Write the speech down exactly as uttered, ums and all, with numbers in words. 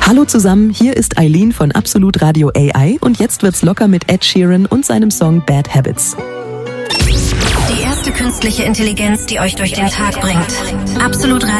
Hallo zusammen, hier ist Eileen von Absolut Radio A I und jetzt wird's locker mit Ed Sheeran und seinem Song Bad Habits. Die erste künstliche Intelligenz, die euch durch den Tag bringt. Absolut Radio.